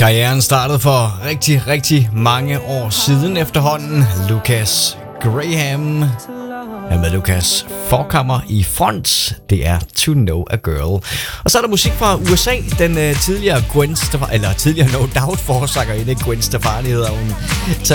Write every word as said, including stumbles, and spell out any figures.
Karrieren startede for rigtig, rigtig mange år siden efterhånden. Lucas Graham er med Lucas Forkammer i front. Det er To Know a Girl. Og så er der musik fra U S A. Den uh, tidligere Gwen Stefani, eller tidligere No Doubt forsanger, ikke Gwen Stefani hedder hun,